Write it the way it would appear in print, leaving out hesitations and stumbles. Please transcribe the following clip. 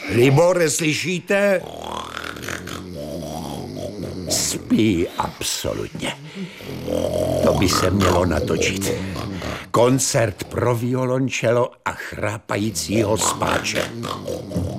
Libore, slyšíte? Spí absolutně. To by se mělo natočit. Koncert pro violončelo a chrápajícího spáče.